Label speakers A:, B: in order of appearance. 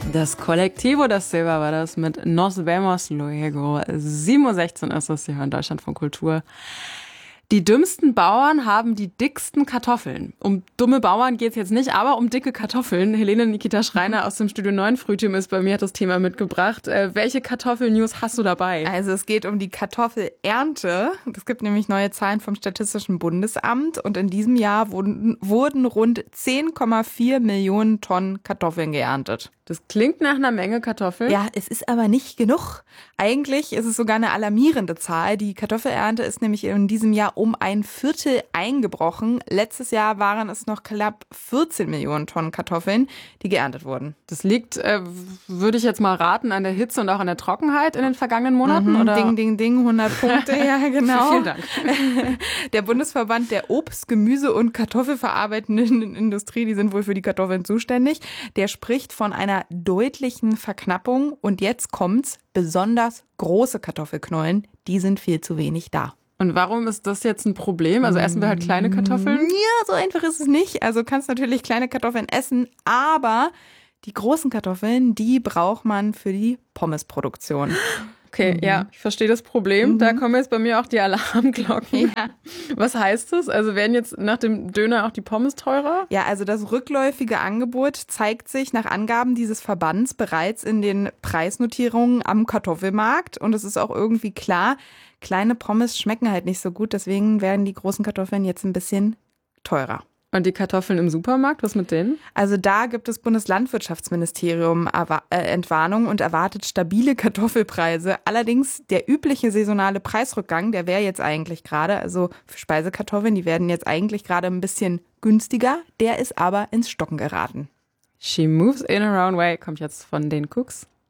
A: Das Colectivo das Silva war das mit Nos Vemos Luego. 7:16 Uhr ist das hier in Deutschland von Kultur. Die dümmsten Bauern haben die dicksten Kartoffeln. Um dumme Bauern geht's jetzt nicht, aber um dicke Kartoffeln. Helene Nikita Schreiner aus dem Studio 9 Frühteam ist bei mir, hat das Thema mitgebracht. Welche Kartoffel-News hast du dabei?
B: Also es geht um die Kartoffelernte. Es gibt nämlich neue Zahlen vom Statistischen Bundesamt und in diesem Jahr wurden rund 10,4 Millionen Tonnen Kartoffeln geerntet.
A: Das klingt nach einer Menge Kartoffeln.
B: Ja, es ist aber nicht genug. Eigentlich ist es sogar eine alarmierende Zahl. Die Kartoffelernte ist nämlich in diesem Jahr um ein Viertel eingebrochen. Letztes Jahr waren es noch knapp 14 Millionen Tonnen Kartoffeln, die geerntet wurden.
A: Das liegt, würde ich jetzt mal raten, an der Hitze und auch an der Trockenheit in den vergangenen Monaten? Oder?
B: Ding, ding, ding, 100 Punkte, ja genau.
A: Vielen Dank.
B: Der Bundesverband der Obst-, Gemüse- und Kartoffelverarbeitenden Industrie, die sind wohl für die Kartoffeln zuständig, der spricht von einer deutlichen Verknappung. Und jetzt kommt's, besonders große Kartoffelknollen, die sind viel zu wenig da.
A: Und warum ist das jetzt ein Problem? Also essen wir halt kleine Kartoffeln?
B: Ja, so einfach ist es nicht. Also kannst natürlich kleine Kartoffeln essen, aber die großen Kartoffeln, die braucht man für die Pommesproduktion.
A: Okay, ja, ich verstehe das Problem. Da kommen jetzt bei mir auch die Alarmglocken.
B: Ja.
A: Was heißt das? Also werden jetzt nach dem Döner auch die Pommes teurer?
B: Ja, also das rückläufige Angebot zeigt sich nach Angaben dieses Verbands bereits in den Preisnotierungen am Kartoffelmarkt. Und es ist auch irgendwie klar, kleine Pommes schmecken halt nicht so gut. Deswegen werden die großen Kartoffeln jetzt ein bisschen teurer.
A: Und die Kartoffeln im Supermarkt, was mit denen?
B: Also da gibt das Bundeslandwirtschaftsministerium Entwarnung und erwartet stabile Kartoffelpreise. Allerdings der übliche saisonale Preisrückgang, der wäre jetzt eigentlich gerade, also für Speisekartoffeln, die werden jetzt eigentlich gerade ein bisschen günstiger. Der ist aber ins Stocken geraten.
A: She moves in her own way, kommt jetzt von den Cooks.